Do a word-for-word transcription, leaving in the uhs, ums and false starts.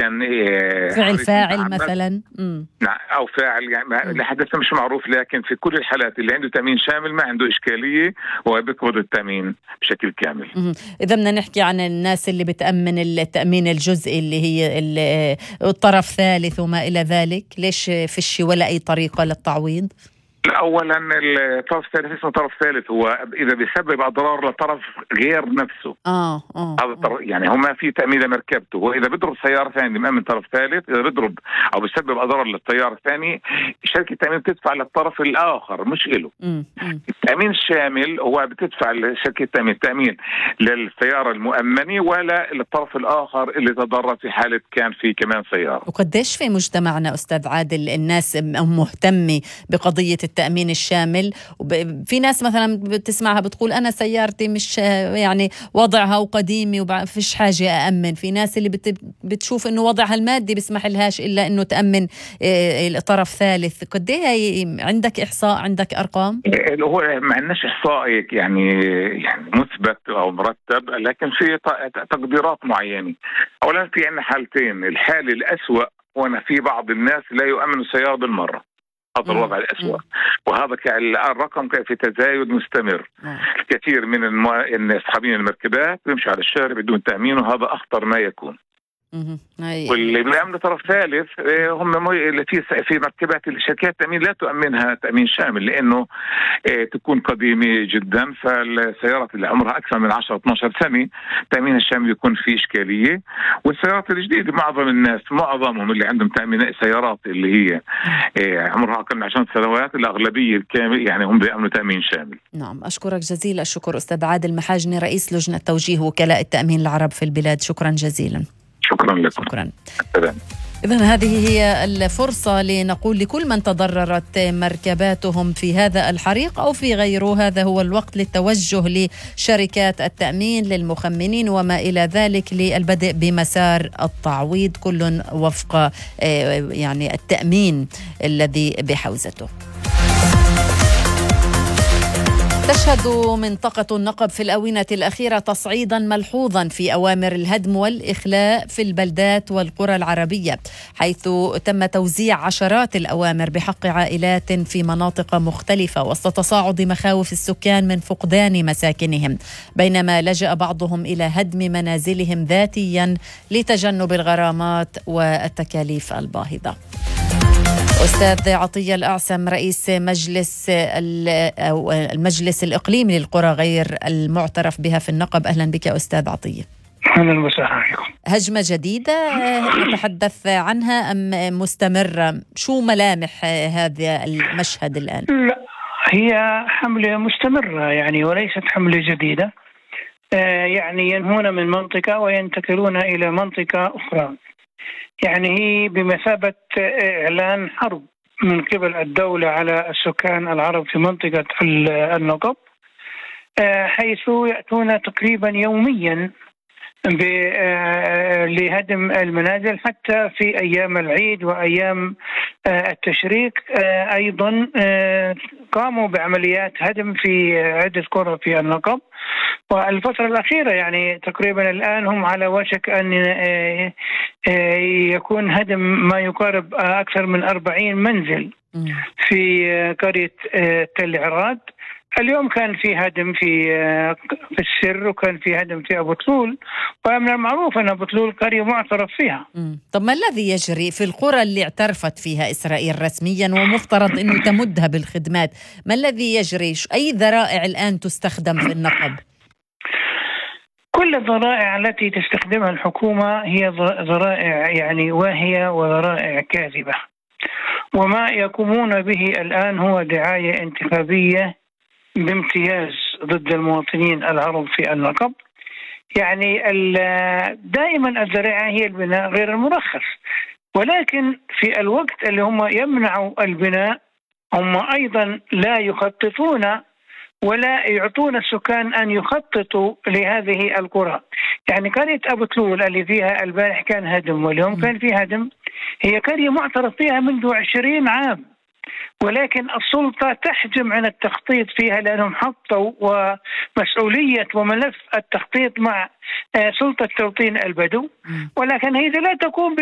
كان فعل فاعل مثلا م. أو فاعل يعني لحدث مش معروف، لكن في كل الحالات اللي عنده تأمين شامل ما عنده إشكالية وبيقبض التأمين بشكل كامل. إذا بدنا نحكي عن الناس اللي بتأمن التأمين الجزئي اللي هي الطرف ثالث وما إلى ذلك، ليش فيش ولا أي طريقة للتعويض؟ اولا الطرف الثالث اسمه طرف ثالث، هو اذا بيسبب اضرار لطرف غير نفسه اه اه هذا الطرف، يعني هو ما في تامين لمركبته، واذا بيضرب سياره ثانيه مأمن طرف ثالث، اذا بيضرب او بيسبب اضرار للسياره الثاني شركه التامين بتدفع للطرف الاخر مش له. التامين الشامل هو بتدفع لشركه التامين التامين للسياره المؤمنه ولا للطرف الاخر اللي تضرر في حاله كان في كمان سياره. وقديش في مجتمعنا استاذ عادل الناس مهتمه بقضيه التأمين الشامل؟ وفي ناس مثلا بتسمعها بتقول أنا سيارتي مش يعني وضعها وقديمي وفيش حاجة أأمن. في ناس اللي بت بتشوف إنه وضعها المادي بيسمح لهاش إلا إنه تأمن طرف ثالث. قد إيه عندك إحصاء، عندك أرقام؟ هو ما عندناش إحصاء يعني يعني مثبت أو مرتب، لكن في تقديرات معينة. أولا في عندنا حالتين، الحالة الأسوأ وأنا في بعض الناس لا يؤمن السيارة بالمرة، هذا الوضع الأسوأ، وهذا الرقم في تزايد مستمر. كثير من المو... أصحابين المركبات بيمشوا على الشارع بدون تأمين، وهذا أخطر ما يكون. واللي بيأمنوا طرف ثالث هم اللي في في مركبات الشركات التأمين لا تؤمنها تأمين شامل، لأنه تكون قديمة جدا، فالسيارات اللي عمرها أكثر من عشرة اثنا عشر سنة تأمين الشامل يكون فيه إشكالية. والسيارات الجديدة معظم الناس معظمهم اللي عندهم تأمين سيارات اللي هي عمرها أقل من عشر سنوات الأغلبية الكامل يعني هم بيأمنوا تأمين شامل. نعم، أشكرك جزيل الشكر أستاذ عادل محاجني، رئيس لجنة توجيه وكلاء التأمين العرب في البلاد. شكرا جزيلا. شكرا لكم. شكرا. إذن هذه هي الفرصة لنقول لكل من تضررت مركباتهم في هذا الحريق أو في غيره، هذا هو الوقت للتوجه لشركات التأمين للمخمنين وما إلى ذلك للبدء بمسار التعويض، كل وفق يعني التأمين الذي بحوزته. تشهد منطقة النقب في الآونة الأخيرة تصعيدا ملحوظا في أوامر الهدم والإخلاء في البلدات والقرى العربية، حيث تم توزيع عشرات الأوامر بحق عائلات في مناطق مختلفة وسط تصاعد مخاوف السكان من فقدان مساكنهم، بينما لجأ بعضهم إلى هدم منازلهم ذاتيا لتجنب الغرامات والتكاليف الباهظة. أستاذ عطية الأعسم رئيس مجلس المجلس الإقليمي للقرى غير المعترف بها في النقب، أهلا بك أستاذ عطية. أهلا وسهلا بكم. هجمة جديدة نتحدث عنها أم مستمرة؟ شو ملامح هذا المشهد الآن؟ لا، هي حملة مستمرة يعني وليست حملة جديدة. يعني ينهون من منطقة وينتقلون إلى منطقة أخرى، يعني هي بمثابة إعلان حرب من قبل الدولة على السكان العرب في منطقة النقب، حيث يأتون تقريبا يوميا لهدم المنازل، حتى في أيام العيد وأيام التشريق أيضا قاموا بعمليات هدم في عدة قرى في النقب. والفترة الأخيرة يعني تقريبا الآن هم على وشك أن يكون هدم ما يقارب أكثر من أربعين منزل في قرية تل عراد. اليوم كان في هدم في في السر، وكان في هدم في أبو طلول، ومن المعروف أن أبو طلول قرية معترف فيها. مم. طب ما الذي يجري في القرى اللي اعترفت فيها إسرائيل رسميا ومفترض أنه تمدها بالخدمات؟ ما الذي يجري؟ أي ذرائع الآن تستخدم في النقب؟ كل الذرائع التي تستخدمها الحكومة هي ذرائع يعني واهية وذرائع كاذبة، وما يقومون به الآن هو دعاية انتخابية بامتياز ضد المواطنين العرب في النقب. يعني دائما الذريعة هي البناء غير المرخص، ولكن في الوقت اللي هم يمنعوا البناء هم أيضا لا يخططون ولا يعطون السكان أن يخططوا لهذه القرى. يعني قرية أبو طلول اللي فيها البارح كان هدم واليوم كان فيها هدم، هي قرية معترف فيها منذ عشرين عام، ولكن السلطة تحجم عن التخطيط فيها لأنهم حطوا ومسؤولية وملف التخطيط مع سلطة توطين البدو، ولكن هي لا تقوم